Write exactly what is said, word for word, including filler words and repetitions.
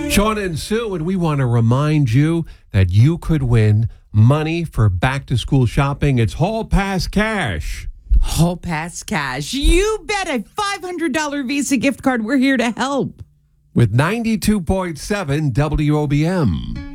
Sean and Sue, and we want to remind you that you could win money for back-to-school shopping. It's Hall Pass Cash. Hall Pass Cash. You bet, a five hundred dollars Visa gift card. We're here to help. With ninety-two point seven W O B M.